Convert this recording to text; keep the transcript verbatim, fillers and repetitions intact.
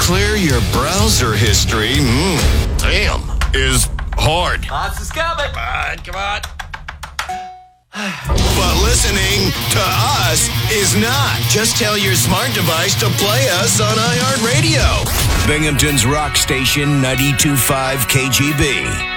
clear your browser history, mm, damn, is hard. Hans is coming. Come on, come on. But listening to us is not. Just tell your smart device to play us on iHeartRadio. Binghamton's rock station, ninety-two point five K G B.